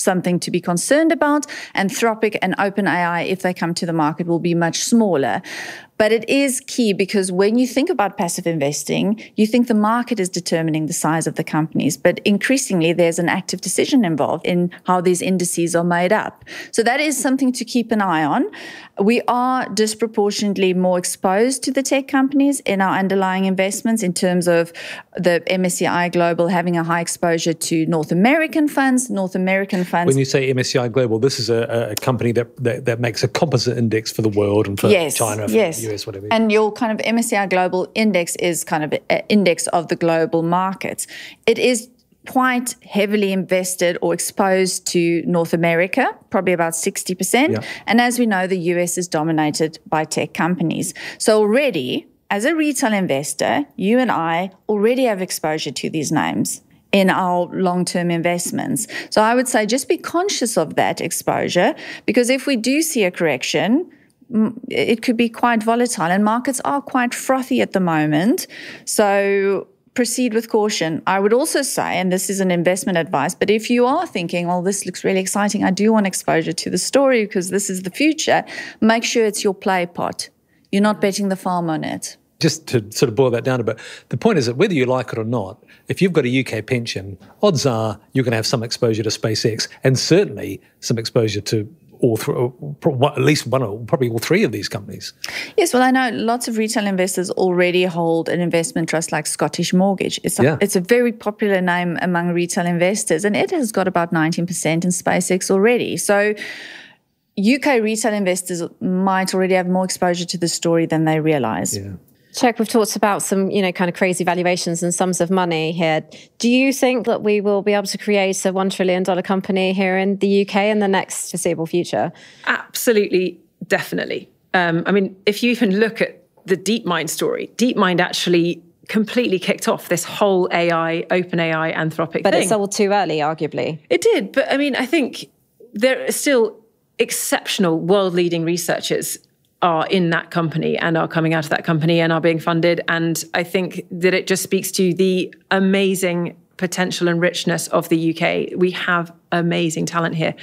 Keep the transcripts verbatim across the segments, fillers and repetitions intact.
something to be concerned about. Anthropic and OpenAI, if they come to the market, will be much smaller. But it is key because when you think about passive investing, you think the market is determining the size of the companies. But increasingly, there's an active decision involved in how these indices are made up. So that is something to keep an eye on. We are disproportionately more exposed to the tech companies in our underlying investments in terms of the M S C I Global having a high exposure to North American funds, North American funds. When you say M S C I Global, this is a, a company that, that that makes a composite index for the world and for yes, China, for yes. the U S, whatever. And your kind of M S C I Global index is kind of an index of the global markets. It is quite heavily invested or exposed to North America, probably about sixty percent. Yeah. And as we know, the U S is dominated by tech companies. So already, as a retail investor, you and I already have exposure to these names in our long-term investments. So I would say just be conscious of that exposure, because if we do see a correction, it could be quite volatile, and markets are quite frothy at the moment. So proceed with caution. I would also say, and this is an investment advice, but if you are thinking, well, this looks really exciting, I do want exposure to the story because this is the future, make sure it's your play pot. You're not betting the farm on it. Just to sort of boil that down a bit, the point is that whether you like it or not, if you've got a U K pension, odds are you're going to have some exposure to SpaceX and certainly some exposure to all th- at least one or probably all three of these companies. Yes, well, I know lots of retail investors already hold an investment trust like Scottish Mortgage. It's a, yeah. it's a very popular name among retail investors, and it has got about nineteen percent in SpaceX already. So U K retail investors might already have more exposure to the story than they realise. Yeah. Check, we've talked about some, you know, kind of crazy valuations and sums of money here. Do you think that we will be able to create a one trillion dollars company here in the U K in the next foreseeable future? Absolutely, definitely. Um, I mean, if you even look at the DeepMind story, DeepMind actually completely kicked off this whole A I, OpenAI, Anthropic but thing. But it's all too early, arguably. It did, but I mean, I think there are still exceptional world-leading researchers are in that company and are coming out of that company and are being funded. And I think that it just speaks to the amazing potential and richness of the U K. We have amazing talent here.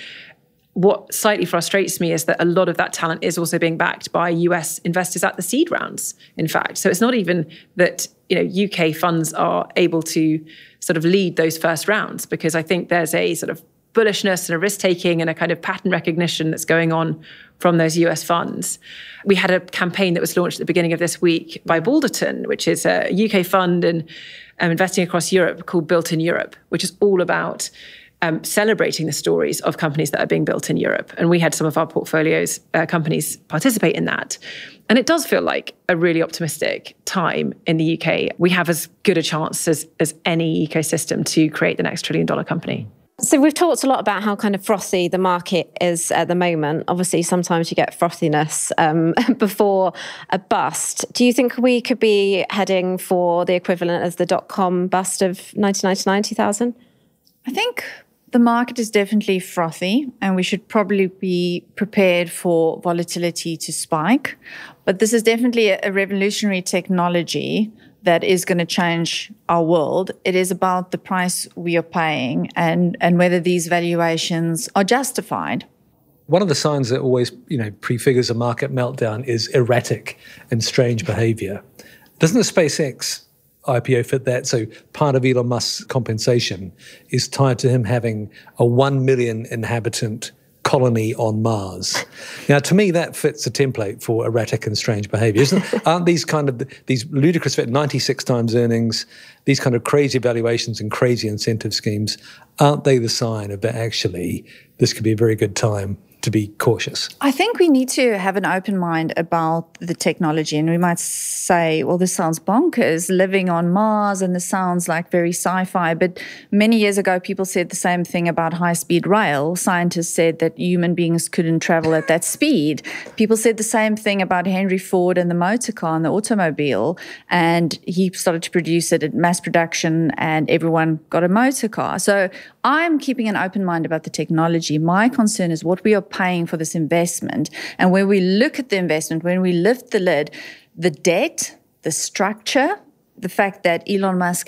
What slightly frustrates me is that a lot of that talent is also being backed by U S investors at the seed rounds, in fact. So it's not even that, you know, U K funds are able to sort of lead those first rounds, because I think there's a sort of bullishness and a risk-taking and a kind of pattern recognition that's going on from those U S funds. We had a campaign that was launched at the beginning of this week by Balderton, which is a U K fund and um, investing across Europe, called Built in Europe, which is all about um, celebrating the stories of companies that are being built in Europe. And we had some of our portfolios, uh, companies participate in that. And it does feel like a really optimistic time in the U K. We have as good a chance as, as any ecosystem to create the next trillion dollar company. So we've talked a lot about how kind of frothy the market is at the moment. Obviously, sometimes you get frothiness um, before a bust. Do you think we could be heading for the equivalent as the dot-com bust of nineteen ninety-nine, two thousand? I think the market is definitely frothy, and we should probably be prepared for volatility to spike. But this is definitely a revolutionary technology that is going to change our world. It is about the price we are paying and, and whether these valuations are justified. One of the signs that always, you know, prefigures a market meltdown is erratic and strange behavior. Doesn't the SpaceX I P O fit that? So part of Elon Musk's compensation is tied to him having a one million inhabitant colony on Mars. Now, to me, that fits a template for erratic and strange behaviour, isn't it? Aren't these kind of, these ludicrous, ninety-six times earnings, these kind of crazy valuations and crazy incentive schemes, aren't they the sign of that actually this could be a very good time to be cautious? I think we need to have an open mind about the technology, and we might say, well, this sounds bonkers, living on Mars, and this sounds like very sci-fi. But many years ago, people said the same thing about high-speed rail. Scientists said that human beings couldn't travel at that speed. People said the same thing about Henry Ford and the motor car and the automobile, and he started to produce it at mass production, and everyone got a motor car. So I'm keeping an open mind about the technology. My concern is what we are paying for this investment. And when we look at the investment, when we lift the lid, the debt, the structure, the fact that Elon Musk has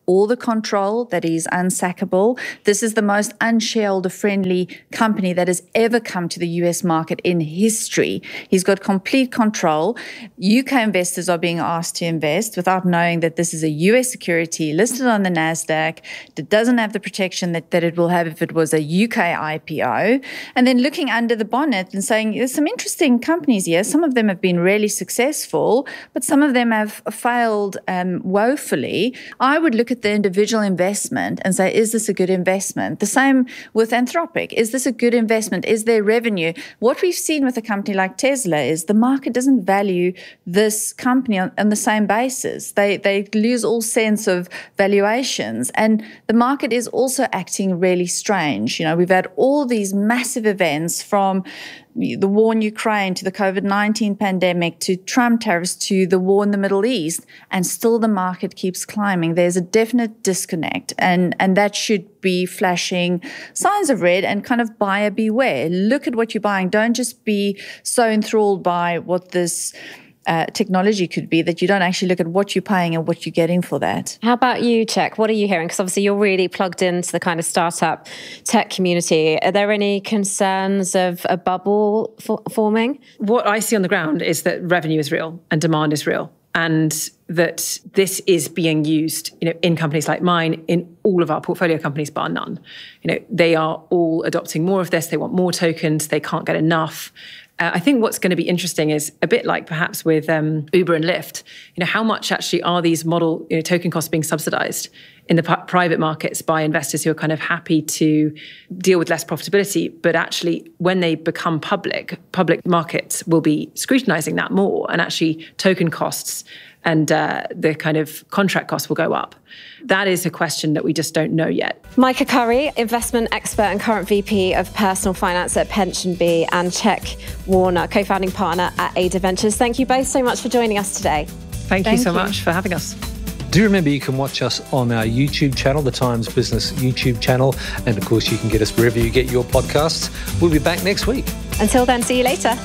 all the control, that he's unsackable. This is the most unshareholder-friendly company that has ever come to the U S market in history. He's got complete control. U K investors are being asked to invest without knowing that this is a U S security listed on the NASDAQ that doesn't have the protection that, that it will have if it was a U K I P O. And then looking under the bonnet and saying, there's some interesting companies here. Some of them have been really successful, but some of them have failed um, woefully. I would look at the individual investment and say, is this a good investment? The same with Anthropic. Is this a good investment? Is there revenue? What we've seen with a company like Tesla is the market doesn't value this company on, on the same basis. They, they lose all sense of valuations. And the market is also acting really strange. You know, we've had all these massive events from the war in Ukraine to the COVID nineteen pandemic to Trump tariffs to the war in the Middle East, and still the market keeps climbing. There's a definite disconnect, and, and that should be flashing signs of red and kind of buyer beware. Look at what you're buying. Don't just be so enthralled by what this Uh, technology could be that you don't actually look at what you're paying and what you're getting for that. How about you, Czech? What are you hearing? Because obviously you're really plugged into the kind of startup tech community. Are there any concerns of a bubble for- forming? What I see on the ground is that revenue is real and demand is real, and that this is being used, you know, in companies like mine, in all of our portfolio companies, bar none. You know, they are all adopting more of this. They want more tokens. They can't get enough. Uh, I think what's going to be interesting is a bit like perhaps with um, Uber and Lyft. You know, how much actually are these model you know, token costs being subsidized in the p- private markets by investors who are kind of happy to deal with less profitability, but actually when they become public, public markets will be scrutinizing that more, and actually token costs and uh, the kind of contract costs will go up. That is a question that we just don't know yet. Micah Curry, investment expert and current V P of personal finance at PensionBee, and Czech Warner, co-founding partner at Ada Ventures. Thank you both so much for joining us today. Thank, Thank you so you. much for having us. Do remember you can watch us on our YouTube channel, the Times Business YouTube channel. And of course, you can get us wherever you get your podcasts. We'll be back next week. Until then, see you later.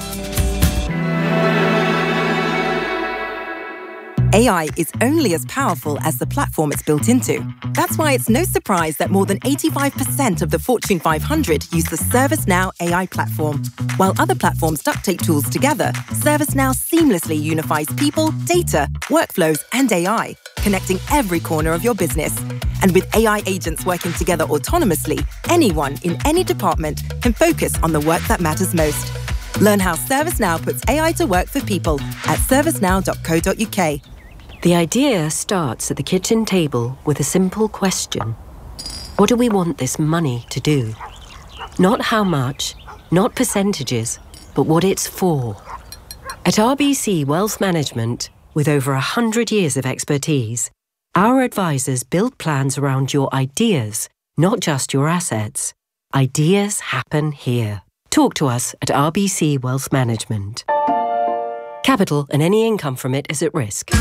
A I is only as powerful as the platform it's built into. That's why it's no surprise that more than eighty-five percent of the Fortune five hundred use the ServiceNow A I platform. While other platforms duct tape tools together, ServiceNow seamlessly unifies people, data, workflows, and A I, connecting every corner of your business. And with A I agents working together autonomously, anyone in any department can focus on the work that matters most. Learn how ServiceNow puts A I to work for people at servicenow dot co dot uk. The idea starts at the kitchen table with a simple question. What do we want this money to do? Not how much, not percentages, but what it's for. At R B C Wealth Management, with over one hundred years of expertise, our advisors build plans around your ideas, not just your assets. Ideas happen here. Talk to us at R B C Wealth Management. Capital and any income from it is at risk.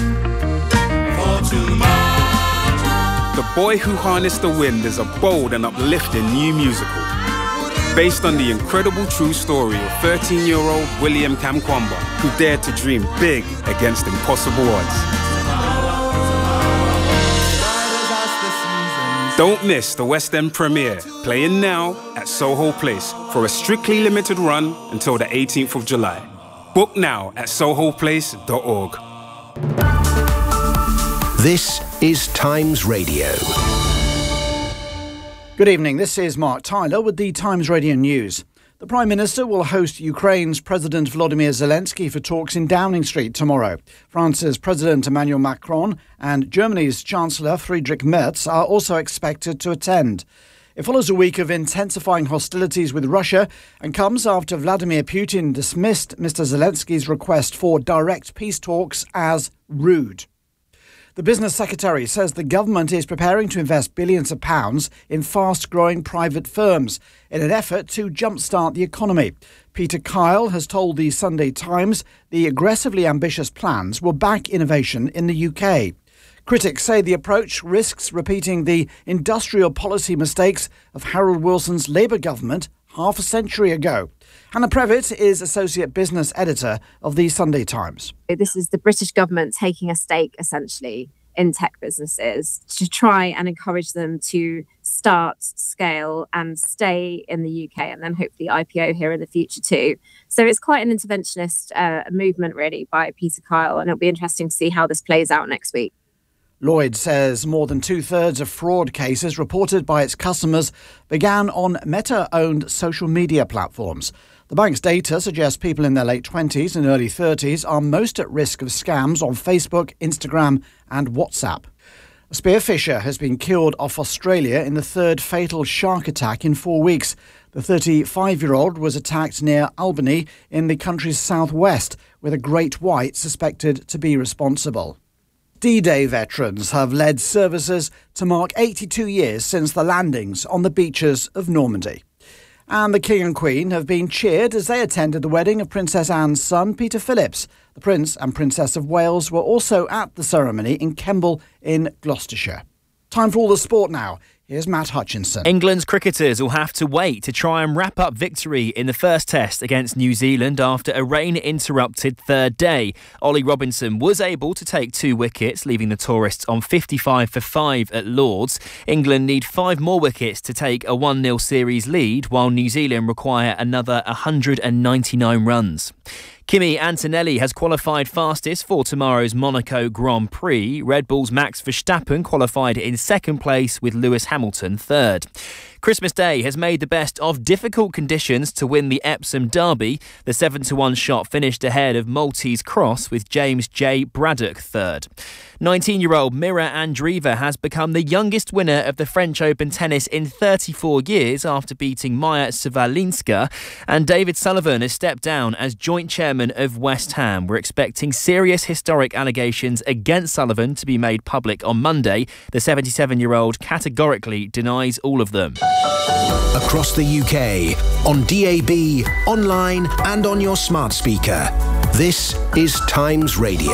The Boy Who Harnessed the Wind is a bold and uplifting new musical based on the incredible true story of thirteen-year-old William Kamkwamba, who dared to dream big against impossible odds. Don't miss the West End premiere, playing now at Soho Place for a strictly limited run until the eighteenth of July. Book now at soho place dot org. This is Times Radio. Good evening, this is Mark Tyler with the Times Radio News. The Prime Minister will host Ukraine's President Volodymyr Zelensky for talks in Downing Street tomorrow. France's President Emmanuel Macron and Germany's Chancellor Friedrich Merz are also expected to attend. It follows a week of intensifying hostilities with Russia and comes after Vladimir Putin dismissed Mister Zelensky's request for direct peace talks as rude. The Business Secretary says the government is preparing to invest billions of pounds in fast-growing private firms in an effort to jumpstart the economy. Peter Kyle has told the Sunday Times the aggressively ambitious plans will back innovation in the U K. Critics say the approach risks repeating the industrial policy mistakes of Harold Wilson's Labour government half a century ago. Hannah Previtt is Associate Business Editor of the Sunday Times. This is the British government taking a stake, essentially, in tech businesses to try and encourage them to start, scale and stay in the U K and then hopefully I P O here in the future too. So it's quite an interventionist uh, movement really by Peter Kyle, and it'll be interesting to see how this plays out next week. Lloyd says more than two-thirds of fraud cases reported by its customers began on Meta-owned social media platforms. The bank's data suggests people in their late twenties and early thirties are most at risk of scams on Facebook, Instagram and WhatsApp. A spearfisher has been killed off Australia in the third fatal shark attack in four weeks. The thirty-five-year-old was attacked near Albany in the country's southwest, with a great white suspected to be responsible. D-Day veterans have led services to mark eighty-two years since the landings on the beaches of Normandy. And the King and Queen have been cheered as they attended the wedding of Princess Anne's son, Peter Phillips. The Prince and Princess of Wales were also at the ceremony in Kemble in Gloucestershire. Time for all the sport now. Here's Matt Hutchinson. England's cricketers will have to wait to try and wrap up victory in the first test against New Zealand after a rain-interrupted third day. Ollie Robinson was able to take two wickets, leaving the tourists on fifty-five for five at Lord's. England need five more wickets to take a one nil series lead, while New Zealand require another one hundred ninety-nine runs. Kimi Antonelli has qualified fastest for tomorrow's Monaco Grand Prix. Red Bull's Max Verstappen qualified in second place with Lewis Hamilton third. Christmas Day has made the best of difficult conditions to win the Epsom Derby. The seven to one shot finished ahead of Maltese Cross with James J. Braddock third. nineteen-year-old Mira Andreeva has become the youngest winner of the French Open tennis in thirty-four years after beating Maya Savalinska. And David Sullivan has stepped down as joint chairman of West Ham. We're expecting serious historic allegations against Sullivan to be made public on Monday. The seventy-seven-year-old categorically denies all of them. Across the U K, on D A B, online and on your smart speaker. This is Times Radio.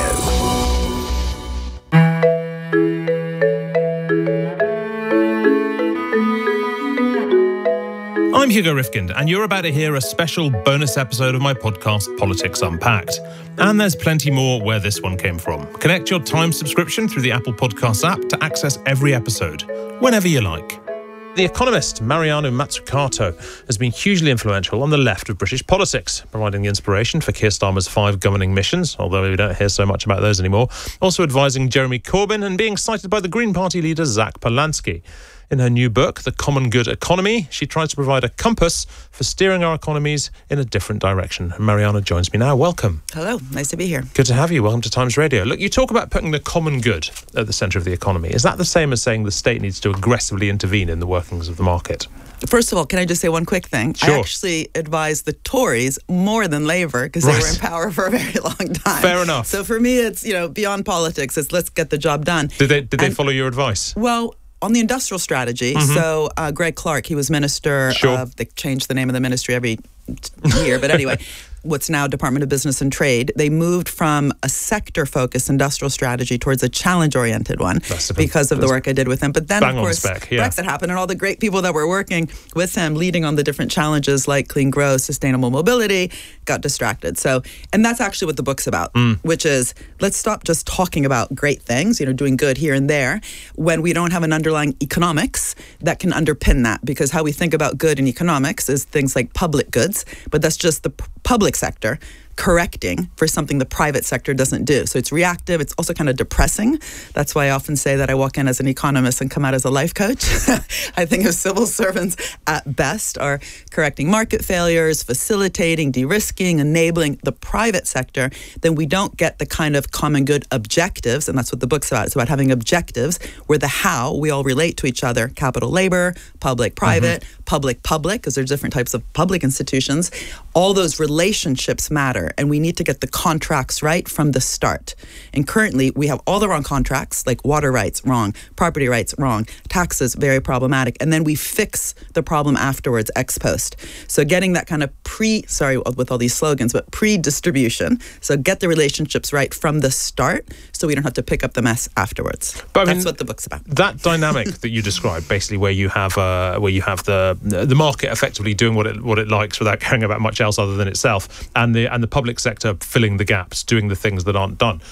I'm Hugo Rifkind, and you're about to hear a special bonus episode of my podcast, Politics Unpacked. And there's plenty more where this one came from. Connect your Times subscription through the Apple Podcasts app to access every episode, whenever you like. The economist Mariano Mazzucato has been hugely influential on the left of British politics, providing the inspiration for Keir Starmer's five governing missions, although we don't hear so much about those anymore, also advising Jeremy Corbyn and being cited by the Green Party leader Zach Polanski. In her new book, The Common Good Economy, she tries to provide a compass for steering our economies in a different direction. Mariana joins me now. Welcome. Hello. Nice to be here. Good to have you. Welcome to Times Radio. Look, you talk about putting the common good at the centre of the economy. Is that the same as saying the state needs to aggressively intervene in the workings of the market? First of all, can I just say one quick thing? Sure. I actually advise the Tories more than Labour because right. they were in power for a very long time. Fair enough. So for me, it's, you know, beyond politics. It's let's get the job done. Did they, did they and, follow your advice? Well, on the industrial strategy, mm-hmm. so uh, Greg Clark, he was minister sure. of, they changed the name of the ministry every year, but anyway, what's now Department of Business and Trade, they moved from a sector-focused industrial strategy towards a challenge-oriented one because of the work I did with him. But then, of course, spec, yeah. Brexit happened, and all the great people that were working with him, leading on the different challenges like clean growth, sustainable mobility, got distracted. So, and that's actually what the book's about, mm. which is let's stop just talking about great things, you know, doing good here and there, when we don't have an underlying economics that can underpin that. Because how we think about good in economics is things like public goods, but that's just the p- public sector correcting for something the private sector doesn't do. So it's reactive. It's also kind of depressing. That's why I often say that I walk in as an economist and come out as a life coach. I think of civil servants at best are correcting market failures, facilitating, de-risking, enabling the private sector, then we don't get the kind of common good objectives, and that's what the book's about. It's about having objectives where the how we all relate to each other, capital labor, public-private, mm-hmm. public-public, because there's different types of public institutions. All those relationships matter. And we need to get the contracts right from the start. And currently, we have all the wrong contracts, like water rights, wrong, property rights, wrong, taxes, very problematic. And then we fix the problem afterwards, ex post. So getting that kind of pre, sorry, with all these slogans, but pre-distribution. So get the relationships right from the start so we don't have to pick up the mess afterwards. But I mean, that's what the book's about. That dynamic that you described, basically where you have uh, where you have the the market effectively doing what it what it likes without caring about much else other than itself, and the and the public sector filling the gaps, doing the things that aren't done.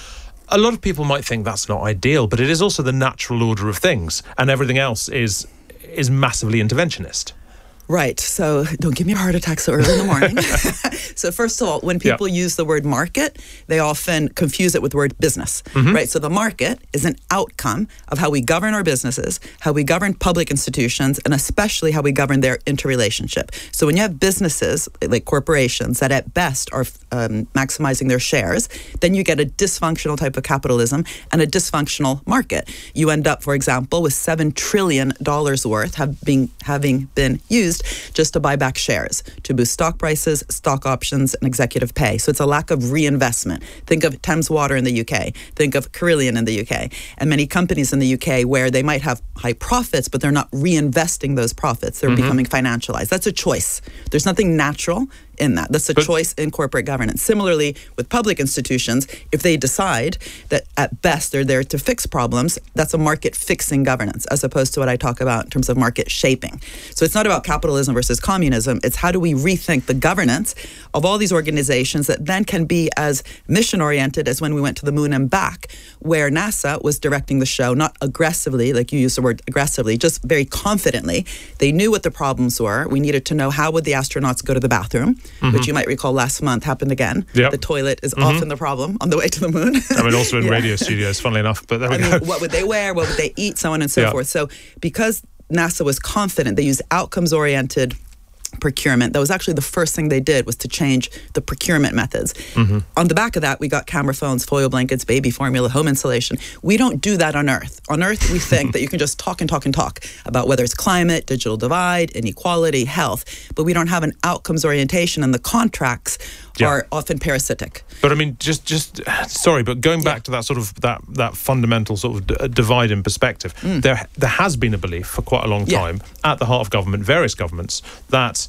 a lot of people might think that's not ideal, but it is also the natural order of things, and everything else is is massively interventionist. Right. So don't give me a heart attack so early in the morning. So first of all, when people yeah. use the word market, they often confuse it with the word business, mm-hmm. right? So the market is an outcome of how we govern our businesses, how we govern public institutions, and especially how we govern their interrelationship. So when you have businesses, like corporations, that at best are um, maximizing their shares, then you get a dysfunctional type of capitalism and a dysfunctional market. You end up, for example, with seven trillion dollars worth have been, having been used just to buy back shares, to boost stock prices, stock options, and executive pay. So it's a lack of reinvestment. Think of Thames Water in the U K. Think of Carillion in the U K. And many companies in the U K where they might have high profits, but they're not reinvesting those profits. They're mm-hmm. becoming financialized. That's a choice. There's nothing natural in that. That's a but, choice in corporate governance. Similarly, with public institutions, if they decide that at best they're there to fix problems, that's a market-fixing governance, as opposed to what I talk about in terms of market shaping. So it's not about capitalism versus communism. It's how do we rethink the governance of all these organizations that then can be as mission-oriented as when we went to the moon and back, where NASA was directing the show, not aggressively, like you used the word aggressively, just very confidently. They knew what the problems were. We needed to know how would the astronauts go to the bathroom, mm-hmm. which you might recall last month happened again. Yep. The toilet is mm-hmm. often the problem on the way to the moon. I mean, also in yeah. radio studios, funnily enough, but there we I go. Mean, what would they wear? What would they eat? So on and so yeah. forth. So because NASA was confident, they used outcomes-oriented procurement. That was actually the first thing they did, was to change the procurement methods. Mm-hmm. On the back of that, we got camera phones, foil blankets, baby formula, home insulation. We don't do that on Earth. On Earth, we think that you can just talk and talk and talk about whether it's climate, digital divide, inequality, health, but we don't have an outcomes orientation, and the contracts yeah. are often parasitic. But I mean, just, just sorry, but going back yeah. to that sort of that that fundamental sort of d- divide in perspective, mm. there there has been a belief for quite a long time yeah. at the heart of government, various governments, that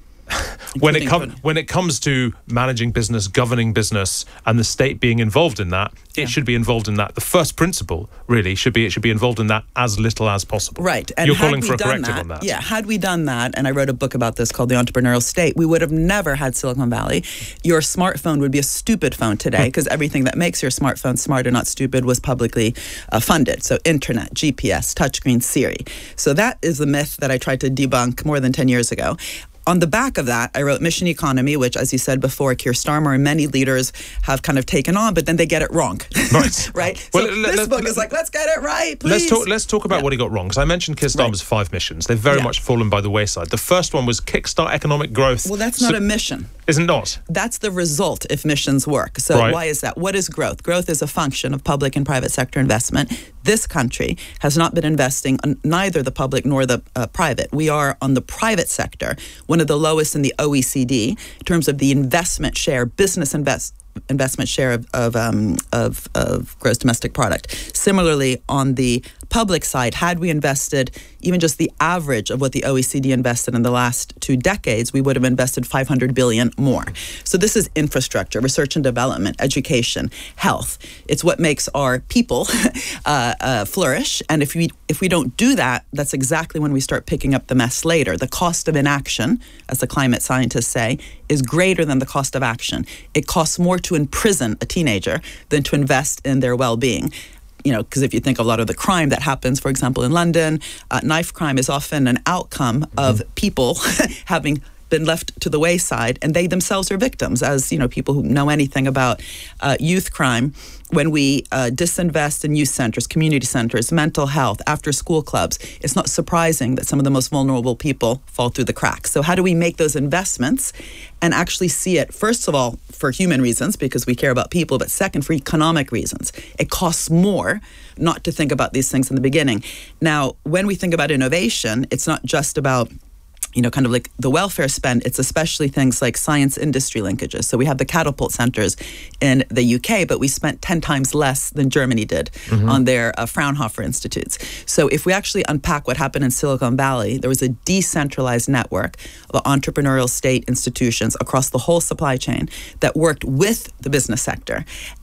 when it comes when it comes to managing business, governing business, and the state being involved in that, it yeah. should be involved in that. The first principle really should be it should be involved in that as little as possible. Right. And you're calling for a corrective that, on that. Yeah. Had we done that, and I wrote a book about this called The Entrepreneurial State, we would have never had Silicon Valley. Your smartphone would be a stupid phone today, because everything that makes your smartphone smart and not stupid was publicly uh, funded. So internet, G P S, touchscreen, Siri. So that is the myth that I tried to debunk more than ten years ago. On the back of that, I wrote Mission Economy, which, as you said before, Keir Starmer and many leaders have kind of taken on, but then they get it wrong. Right. right? Well, so let, this let, book let, is like, let's get it right, please. Let's talk, let's talk about yeah. what he got wrong. Because I mentioned Keir Starmer's right. five missions. They've very yeah. much fallen by the wayside. The first one was kickstart economic growth. Well, that's not so, a mission. Isn't not? That's the result if missions work. So right. why is that? What is growth? Growth is a function of public and private sector investment. This country has not been investing on neither the public nor the uh, private. We are on the private sector, one of the lowest in the O E C D in terms of the investment share, business invest. investment share of of, um, of of gross domestic product. Similarly, on the public side, had we invested even just the average of what the O E C D invested in the last two decades, we would have invested five hundred billion dollars more. So this is infrastructure, research and development, education, health. It's what makes our people uh, uh, flourish. And if we if we don't do that, that's exactly when we start picking up the mess later. The cost of inaction, as the climate scientists say, is greater than the cost of action. It costs more to imprison a teenager than to invest in their well-being. You know, because if you think of a lot of the crime that happens, for example, in London, uh, knife crime is often an outcome of mm-hmm. people having been left to the wayside, and they themselves are victims. As you know, people who know anything about uh, youth crime, when we uh, disinvest in youth centers, community centers, mental health, after-school clubs, it's not surprising that some of the most vulnerable people fall through the cracks. So how do we make those investments and actually see it, first of all, for human reasons, because we care about people, but second, for economic reasons? It costs more not to think about these things in the beginning. Now, when we think about innovation, it's not just about you know, kind of like the welfare spend, it's especially things like science industry linkages. So we have the catapult centers in the U K, but we spent ten times less than Germany did mm-hmm. on their uh, Fraunhofer institutes. So if we actually unpack what happened in Silicon Valley, there was a decentralized network of entrepreneurial state institutions across the whole supply chain that worked with the business sector.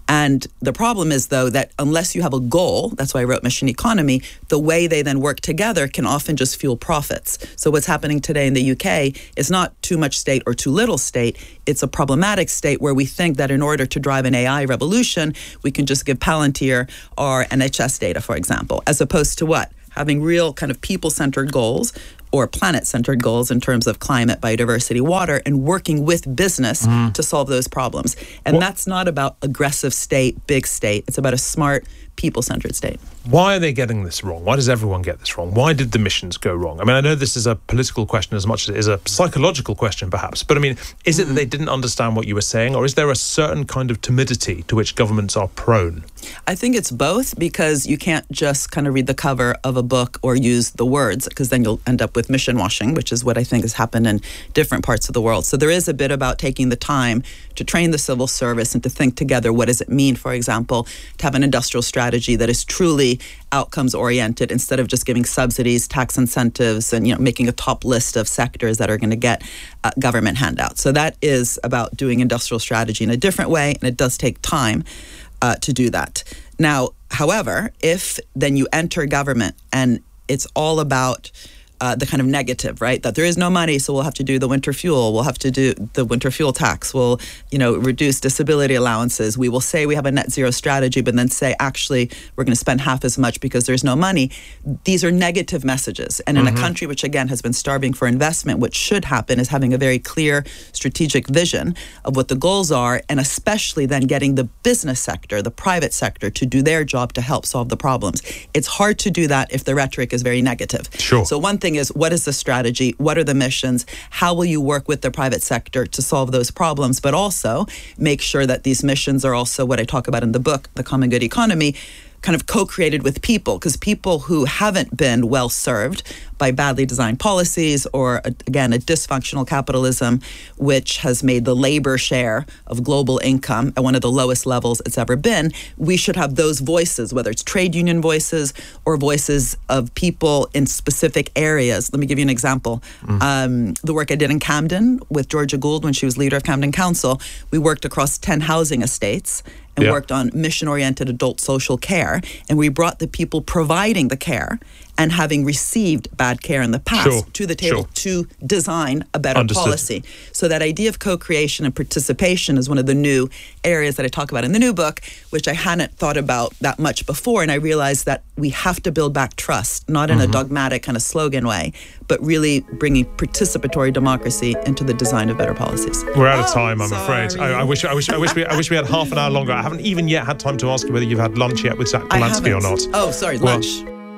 And the problem is, though, that unless you have a goal, that's why I wrote Mission Economy, the way they then work together can often just fuel profits. So what's happening today in the U K is not too much state or too little state. It's a problematic state where we think that in order to drive an A I revolution, we can just give Palantir our N H S data, for example, as opposed to what? Having real kind of people-centered goals or planet-centered goals in terms of climate, biodiversity, water, and working with business mm. to solve those problems. And what? That's not about aggressive state, big state. It's about a smart, people-centered state. Why are they getting this wrong? Why does everyone get this wrong? Why did the missions go wrong? I mean, I know this is a political question as much as it is a psychological question, perhaps. But I mean, is it that they didn't understand what you were saying, or is there a certain kind of timidity to which governments are prone? I think it's both, because you can't just kind of read the cover of a book or use the words, because then you'll end up with mission washing, which is what I think has happened in different parts of the world. So there is a bit about taking the time to train the civil service and to think together, what does it mean, for example, to have an industrial strategy that is truly outcomes oriented instead of just giving subsidies, tax incentives, and you know making a top list of sectors that are going to get uh, government handouts. So that is about doing industrial strategy in a different way, and it does take time uh, to do that. Now, however, if then you enter government and it's all about Uh, the kind of negative, right? That there is no money, so we'll have to do the winter fuel. We'll have to do the winter fuel tax. We'll, you know, reduce disability allowances. We will say we have a net zero strategy, but then say, actually, we're going to spend half as much because there's no money. These are negative messages. And in mm-hmm. a country which, again, has been starving for investment, what should happen is having a very clear strategic vision of what the goals are, and especially then getting the business sector, the private sector, to do their job to help solve the problems. It's hard to do that if the rhetoric is very negative. Sure. So one thing is, what is the strategy? What are the missions? How will you work with the private sector to solve those problems? But also make sure that these missions are also what I talk about in the book, The Common Good Economy, kind of co-created with people, because people who haven't been well served by badly designed policies or, again, a dysfunctional capitalism, which has made the labor share of global income at one of the lowest levels it's ever been, we should have those voices, whether it's trade union voices or voices of people in specific areas. Let me give you an example. Mm. Um, the work I did in Camden with Georgia Gould when she was leader of Camden Council, we worked across ten housing estates and yeah. worked on mission-oriented adult social care. And we brought the people providing the care and having received bad care in the past sure. to the table sure. to design a better Understood. policy. So that idea of co-creation and participation is one of the new areas that I talk about in the new book, which I hadn't thought about that much before. And I realized that we have to build back trust, not in mm-hmm. a dogmatic kind of slogan way, but really bringing participatory democracy into the design of better policies. We're out of time, I'm afraid. I, I wish, I wish, I wish we, I wish we had half an hour longer. I haven't even yet had time to ask you whether you've had lunch yet with Zach Polanski or not. Oh, sorry, well, lunch.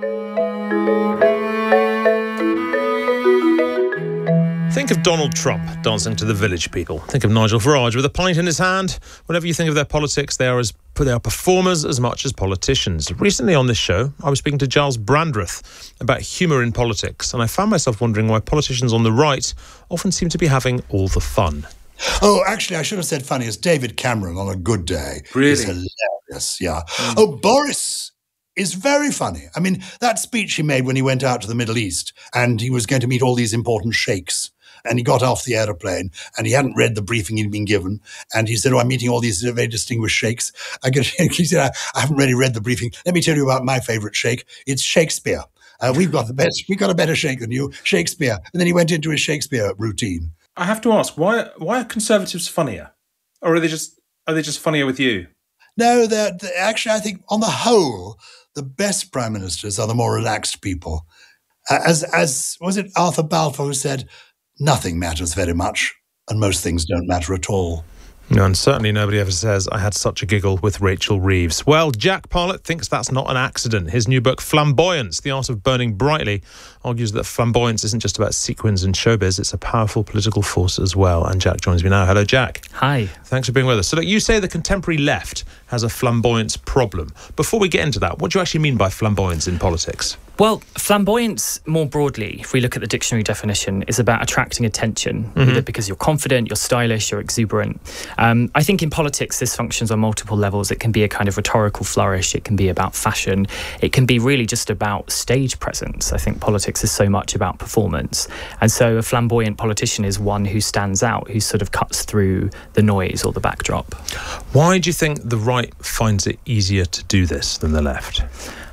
Think of Donald Trump dancing to the village people. Think of Nigel Farage with a pint in his hand. Whenever you think of their politics, they are as they are performers as much as politicians. Recently on this show, I was speaking to Giles Brandreth about humour in politics, and I found myself wondering why politicians on the right often seem to be having all the fun. Oh, actually, I should have said funny as David Cameron on a good day. Really? It's hilarious, yeah. Mm. Oh, Boris is very funny. I mean, that speech he made when he went out to the Middle East and he was going to meet all these important sheikhs. And he got off the aeroplane and he hadn't read the briefing he'd been given. And he said, oh, I'm meeting all these very distinguished sheikhs. I get, he said, I, I haven't really read the briefing. Let me tell you about my favorite sheikh. It's Shakespeare. Uh, we've got the best, we've got a better sheikh than you, Shakespeare. And then he went into his Shakespeare routine. I have to ask, why why are Conservatives funnier? Or are they just are they just funnier with you? No, they're, they're actually, I think on the whole, the best prime ministers are the more relaxed people. Uh, as, as was it Arthur Balfour who said, nothing matters very much, and most things don't matter at all. No, and certainly nobody ever says, I had such a giggle with Rachel Reeves. Well, Jack Parlett thinks that's not an accident. His new book, Flamboyance, The Art of Burning Brightly, argues that flamboyance isn't just about sequins and showbiz, it's a powerful political force as well. And Jack joins me now. Hello, Jack. Hi. Thanks for being with us. So, look, you say the contemporary left has a flamboyance problem. Before we get into that, what do you actually mean by flamboyance in politics? Well, flamboyance, more broadly, if we look at the dictionary definition, is about attracting attention, mm-hmm. either because you're confident, you're stylish, you're exuberant. Um, I think in politics, this functions on multiple levels. It can be a kind of rhetorical flourish. It can be about fashion. It can be really just about stage presence. I think politics politics is so much about performance. And so a flamboyant politician is one who stands out, who sort of cuts through the noise or the backdrop. Why do you think the right finds it easier to do this than the left?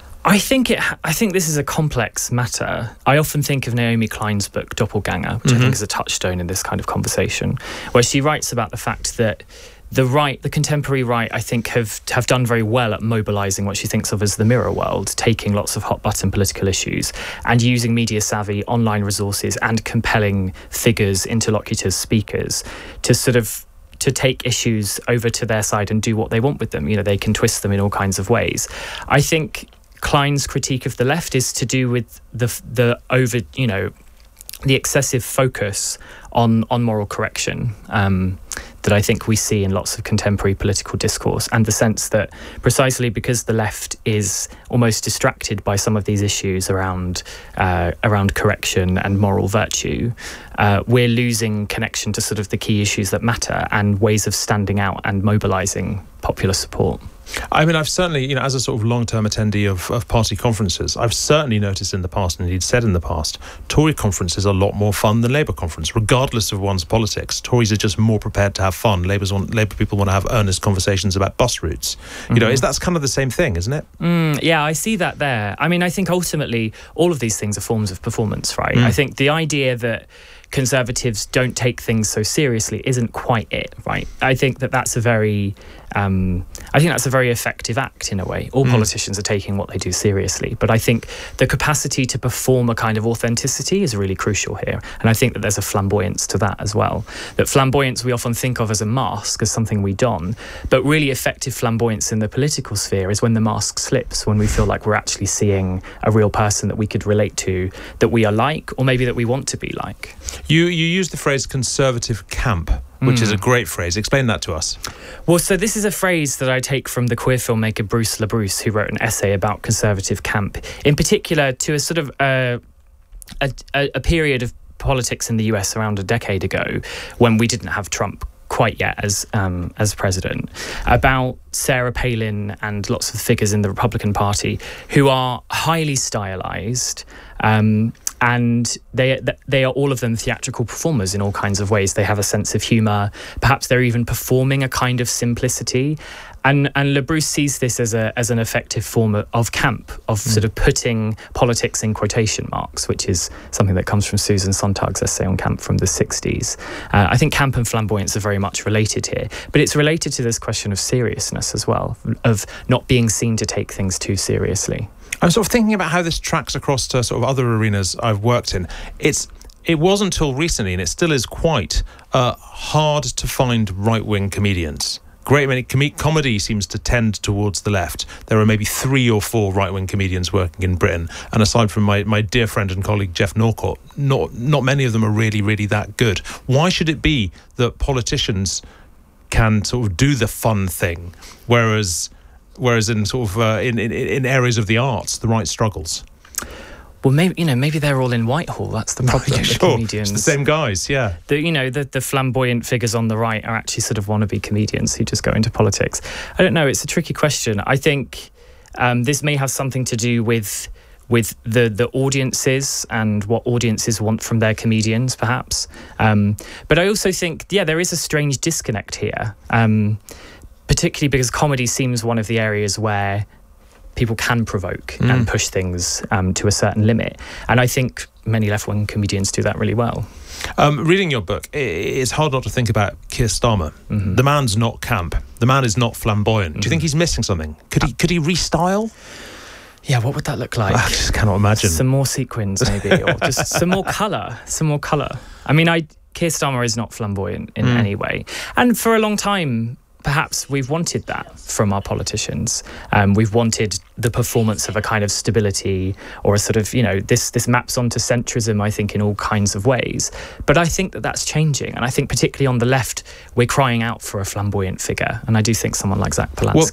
I think it. I think this is a complex matter. I often think of Naomi Klein's book Doppelganger, which mm-hmm. I think is a touchstone in this kind of conversation, where she writes about the fact that the right, the contemporary right, I think have have done very well at mobilising what she thinks of as the mirror world, taking lots of hot button political issues and using media savvy online resources and compelling figures, interlocutors, speakers to sort of to take issues over to their side and do what they want with them. You know, they can twist them in all kinds of ways. I think Klein's critique of the left is to do with the the over, you know, the excessive focus on on moral correction um, that I think we see in lots of contemporary political discourse, and the sense that precisely because the left is almost distracted by some of these issues around uh, around correction and moral virtue, uh, we're losing connection to sort of the key issues that matter and ways of standing out and mobilising popular support. I mean, I've certainly, you know, as a sort of long-term attendee of, of party conferences, I've certainly noticed in the past, and indeed said in the past, Tory conferences are a lot more fun than Labour conference, regardless of one's politics. Tories are just more prepared to have fun. Labour's want, Labour people want to have earnest conversations about bus routes. You mm-hmm. know, is that's kind of the same thing, isn't it? Mm, yeah, I see that there. I mean, I think ultimately all of these things are forms of performance, right? Mm. I think the idea that Conservatives don't take things so seriously isn't quite it, right? I think that that's a very, um, I think that's a very effective act in a way. All mm. politicians are taking what they do seriously, but I think the capacity to perform a kind of authenticity is really crucial here. And I think that there's a flamboyance to that as well. That flamboyance we often think of as a mask, as something we don, but really effective flamboyance in the political sphere is when the mask slips, when we feel like we're actually seeing a real person that we could relate to, that we are like, or maybe that we want to be like. You you use the phrase conservative camp, which mm. is a great phrase. Explain that to us. Well, so this is a phrase that I take from the queer filmmaker Bruce LaBruce, who wrote an essay about conservative camp, in particular to a sort of uh, a, a period of politics in the U S around a decade ago when we didn't have Trump quite yet as um, as president, about Sarah Palin and lots of figures in the Republican Party who are highly stylized, um, and they they are all of them theatrical performers in all kinds of ways. They have a sense of humour. Perhaps they're even performing a kind of simplicity. And and LaBruce sees this as a as an effective form of, of camp, of mm. sort of putting politics in quotation marks, which is something that comes from Susan Sontag's essay on camp from the sixties. Uh, I think camp and flamboyance are very much related here, but it's related to this question of seriousness as well, of not being seen to take things too seriously. I'm sort of thinking about how this tracks across to sort of other arenas I've worked in. It's It wasn't until recently, and it still is quite uh, hard to find right-wing comedians. Great many com- comedy seems to tend towards the left. There are maybe three or four right-wing comedians working in Britain, and aside from my, my dear friend and colleague Jeff Norcott, not not many of them are really, really that good. Why should it be that politicians can sort of do the fun thing, whereas whereas in sort of uh, in, in in areas of the arts, the right struggles? Well, maybe you know, maybe they're all in Whitehall. That's the problem. Yeah, the sure. comedians, it's the same guys, yeah. The you know the the flamboyant figures on the right are actually sort of wannabe comedians who just go into politics. I don't know. It's a tricky question. I think um, this may have something to do with with the the audiences and what audiences want from their comedians, perhaps. Um, but I also think, yeah, there is a strange disconnect here, um, particularly because comedy seems one of the areas where people can provoke mm. and push things um, to a certain limit. And I think many left-wing comedians do that really well. Um, reading your book, it's hard not to think about Keir Starmer. Mm-hmm. The man's not camp. The man is not flamboyant. Mm-hmm. Do you think he's missing something? Could he could he restyle? Yeah, what would that look like? I just cannot imagine. Some more sequins, maybe, or just some more colour. Some more colour. I mean, I Keir Starmer is not flamboyant in mm. any way. And for a long time, perhaps we've wanted that from our politicians. Um, we've wanted the performance of a kind of stability, or a sort of, you know, this this maps onto centrism, I think, in all kinds of ways. But I think that that's changing. And I think particularly on the left, we're crying out for a flamboyant figure. And I do think someone like Zach Polanski. Well,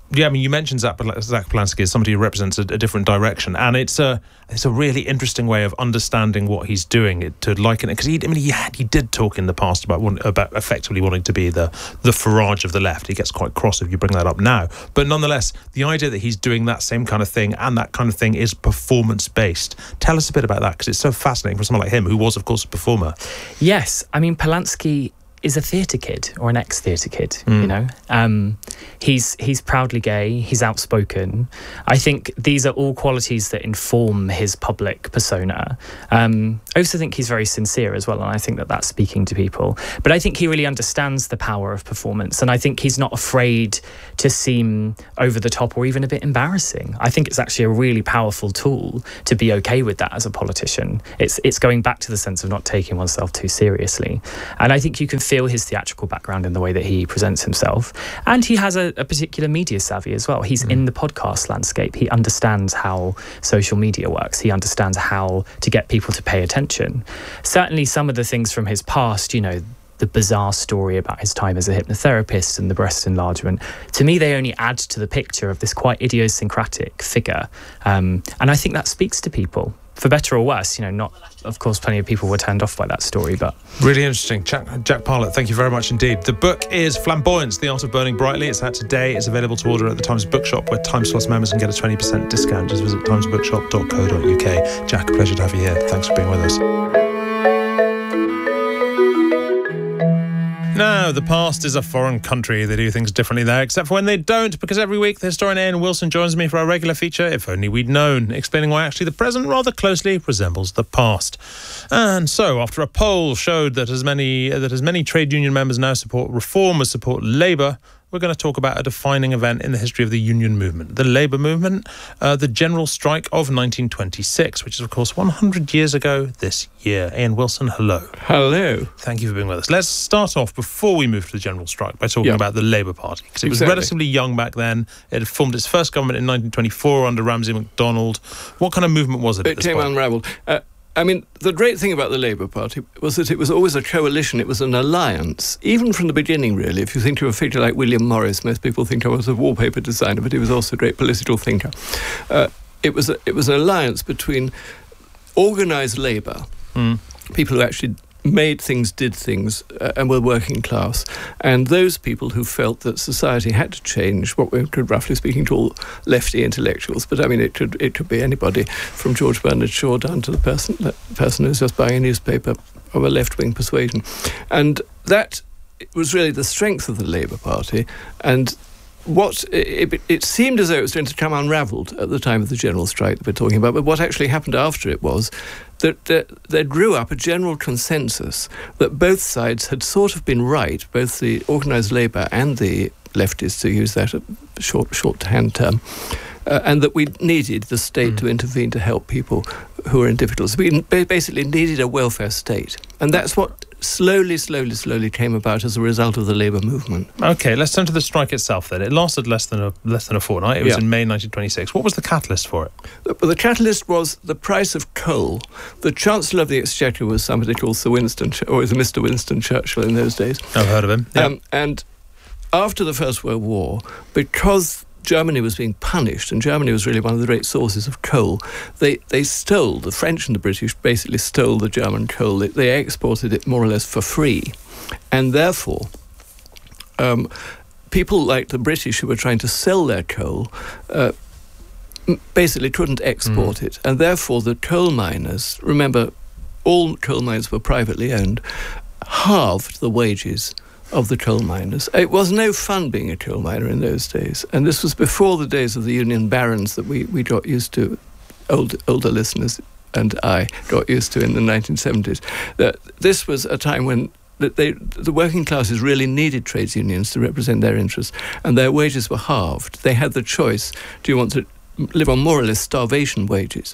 Yeah, I mean, you mentioned Zach, Zach Polanski as somebody who represents a, a different direction, and it's a it's a really interesting way of understanding what he's doing. It, to liken it, because he, I mean, he had, he did talk in the past about about effectively wanting to be the the Farage of the left. He gets quite cross if you bring that up now, but nonetheless, the idea that he's doing that same kind of thing and that kind of thing is performance based. Tell us a bit about that, because it's so fascinating for someone like him, who was, of course, a performer. Yes, I mean, Polanski is a theatre kid, or an ex-theatre kid, Mm. you know. Um, he's he's proudly gay, he's outspoken. I think these are all qualities that inform his public persona. Um, I also think he's very sincere as well, and I think that that's speaking to people. But I think he really understands the power of performance, and I think he's not afraid to seem over the top or even a bit embarrassing. I think it's actually a really powerful tool to be okay with that as a politician. It's it's going back to the sense of not taking oneself too seriously. And I think you can feel his theatrical background in the way that he presents himself. And he has a, a particular media savvy as well. He's mm. in the podcast landscape. He understands how social media works. He understands how to get people to pay attention. Certainly some of the things from his past, you know, the bizarre story about his time as a hypnotherapist and the breast enlargement, to me, they only add to the picture of this quite idiosyncratic figure. Um, and I think that speaks to people. For better or worse, you know, not, of course, plenty of people were turned off by that story, but... Really interesting. Jack, Jack Parlett, thank you very much indeed. The book is Flamboyance, The Art of Burning Brightly. It's out today. It's available to order at the Times Bookshop, where Times Plus members can get a twenty percent discount. Just visit times bookshop dot co dot uk. Jack, a pleasure to have you here. Thanks for being with us. No, the past is a foreign country. They do things differently there, except for when they don't, because every week the historian Ian Wilson joins me for our regular feature, If Only We'd Known, explaining why actually the present rather closely resembles the past. And so, after a poll showed that as many that as many trade union members now support reform as support Labour, we're going to talk about a defining event in the history of the union movement, the Labour movement, uh, the General Strike of nineteen twenty-six, which is, of course, one hundred years ago this year. Ian Wilson, hello. Hello. Thank you for being with us. Let's start off, before we move to the General Strike, by talking yeah. about the Labour Party, because it was exactly. relatively young back then. It had formed its first government in nineteen twenty-four under Ramsay MacDonald. What kind of movement was it It at this came point? unravelled. Uh, I mean, the great thing about the Labour Party was that it was always a coalition. It was an alliance, even from the beginning, really. If you think of a figure like William Morris, most people think of him as a wallpaper designer, but he was also a great political thinker. Uh, it was a, it was an alliance between organised labour, mm. people who actually made things, did things, uh, and were working class, and those people who felt that society had to change, what we could roughly speaking call lefty intellectuals. But I mean, it could it could be anybody from George Bernard Shaw down to the person the person who's just buying a newspaper of a left-wing persuasion, and that was really the strength of the Labour Party. And what it, it seemed as though it was going to come unravelled at the time of the General Strike that we're talking about, but what actually happened after it was that there, there grew up a general consensus that both sides had sort of been right, both the organised labour and the leftists, to use that short shorthand term, uh, and that we needed the state mm. to intervene to help people who were in difficulties. We basically needed a welfare state, and that's what slowly, slowly, slowly came about as a result of the labour movement. OK, let's turn to the strike itself then. It lasted less than a less than a fortnight. It was yeah. in May nineteen twenty-six. What was the catalyst for it? The, the catalyst was the price of coal. The Chancellor of the Exchequer was somebody called Sir Winston, or was Mister Winston Churchill in those days. I've heard of him. Yeah. Um, and after the First World War, because Germany was being punished, and Germany was really one of the great sources of coal, they, they stole, the French and the British basically stole the German coal. They, they exported it more or less for free. And therefore, um, people like the British who were trying to sell their coal uh, basically couldn't export mm. it. And therefore the coal miners, remember, all coal mines were privately owned, halved the wages of the coal miners. It was no fun being a coal miner in those days, and this was before the days of the union barons that we, we got used to, old, older listeners and I got used to in the nineteen seventies. That this was a time when they, the working classes really needed trades unions to represent their interests, and their wages were halved. They had the choice: do you want to live on more or less starvation wages,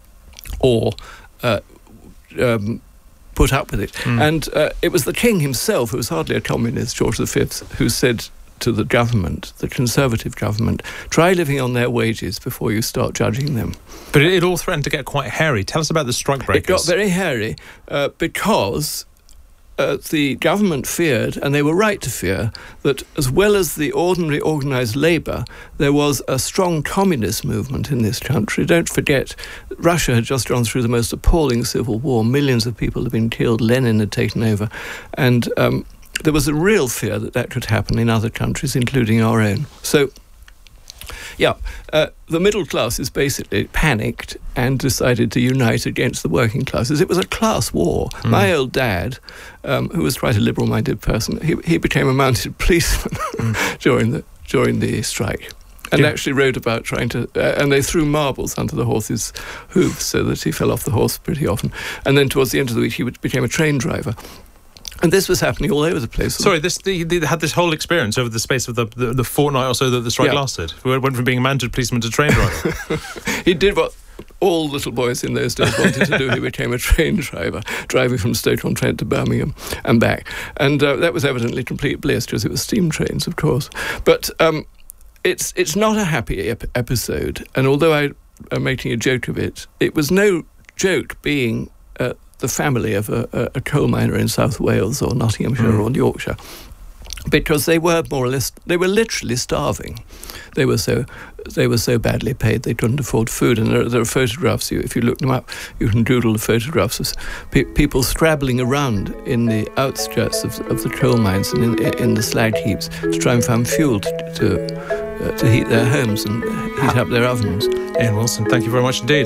or uh, um, put up with it? Mm. And uh, it was the king himself, who was hardly a communist, George the Fifth, who said to the government, the Conservative government, try living on their wages before you start judging them. But it, it all threatened to get quite hairy. Tell us about the strike breakers. It got very hairy uh, because uh, the government feared, and they were right to fear, that as well as the ordinary organised labour, there was a strong communist movement in this country. Don't forget, Russia had just gone through the most appalling civil war. Millions of people had been killed. Lenin had taken over. And um, there was a real fear that that could happen in other countries, including our own. So, yeah, uh, the middle classes basically panicked and decided to unite against the working classes. It was a class war. Mm. My old dad, um, who was quite a liberal-minded person, he, he became a mounted policeman mm. during the during the strike, and yeah. actually wrote about trying to. Uh, and they threw marbles under the horse's hooves so that he fell off the horse pretty often. And then towards the end of the week, he became a train driver. And this was happening all over the place. Sorry, this they, they had this whole experience over the space of the, the, the fortnight or so that the strike yeah. lasted. We went from being a mounted policeman to train driver. He did what all little boys in those days wanted to do. He became a train driver, driving from Stoke-on-Trent to Birmingham and back. And uh, that was evidently complete bliss, because it was steam trains, of course. But um, it's it's not a happy ep- episode. And although I am making a joke of it, it was no joke being Uh, the family of a, a coal miner in South Wales or Nottinghamshire mm. or Yorkshire, because they were more or less, they were literally starving. They were so they were so badly paid they couldn't afford food. And there, there are photographs, you, if you look them up, you can doodle the photographs of pe- people scrabbling around in the outskirts of, of the coal mines and in, in the slag heaps to try and find fuel to, to, uh, to heat their homes and heat up their ovens. Ian Wilson, thank you very much indeed.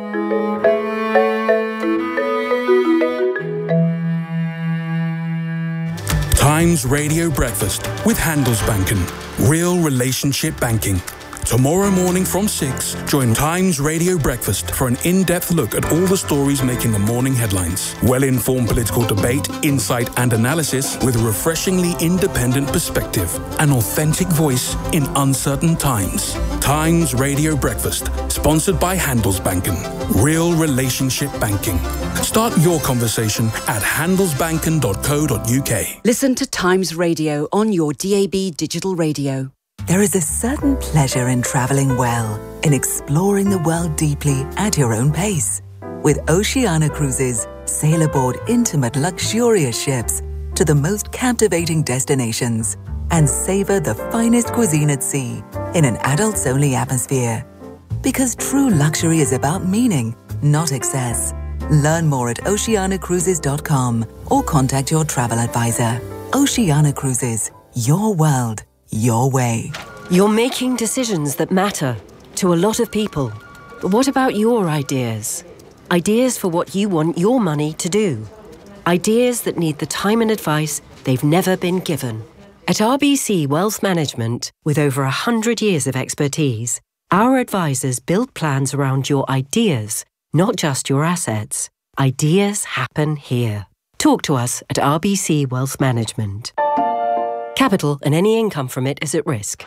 Times Radio Breakfast with Handelsbanken. Real relationship banking. Tomorrow morning from six, join Times Radio Breakfast for an in-depth look at all the stories making the morning headlines. Well-informed political debate, insight and analysis with a refreshingly independent perspective. An authentic voice in uncertain times. Times Radio Breakfast, sponsored by Handelsbanken. Real relationship banking. Start your conversation at handelsbanken dot co dot uk. Listen to Times Radio on your D A B digital radio. There is a certain pleasure in traveling well, in exploring the world deeply at your own pace. With Oceania Cruises, sail aboard intimate, luxurious ships to the most captivating destinations and savor the finest cuisine at sea in an adults-only atmosphere. Because true luxury is about meaning, not excess. Learn more at oceania cruises dot com or contact your travel advisor. Oceania Cruises, your world, your way. You're making decisions that matter to a lot of people. But what about your ideas? Ideas for what you want your money to do. Ideas that need the time and advice they've never been given. At R B C Wealth Management, with over one hundred years of expertise, our advisors build plans around your ideas, not just your assets. Ideas happen here. Talk to us at R B C Wealth Management. Capital and any income from it is at risk.